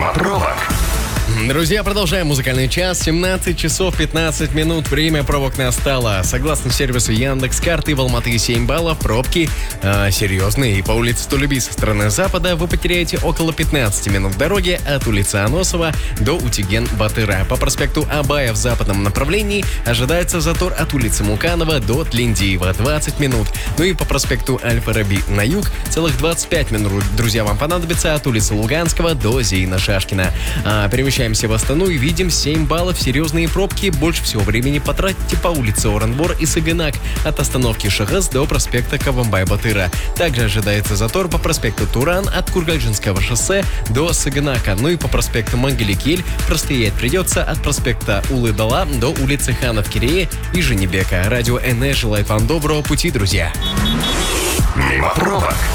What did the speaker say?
Мимо пробок. Друзья, продолжаем музыкальный час. 17 часов 15 минут. Время пробок настало. Согласно сервису Яндекс.Карты, в Алматы 7 баллов. Пробки серьезные. И по улице Тулеби со стороны запада вы потеряете около 15 минут дороги от улицы Аносова до Утюген-Батыра. По проспекту Абая в западном направлении ожидается затор от улицы Муканова до Тлендиева 20 минут. Ну и по проспекту Аль-Фараби на юг целых 25 минут, друзья, вам понадобится от улицы Луганского до Зейна-Шашкина. Перемещаемся в Астану и видим 7 баллов, серьезные пробки. Больше всего времени потратите по улице Оренбор и Сыгынак от остановки Шахас до проспекта Кавамбай-Батыра. Также ожидается затор по проспекту Туран от Кургальджинского шоссе до Сыгынака. Ну и по проспекту Мангеликель простоять придется от проспекта Улы-Дала до улицы Ханов-Кирея и Женебека. Радио НЭ желает вам доброго пути, друзья. Мимо пробок.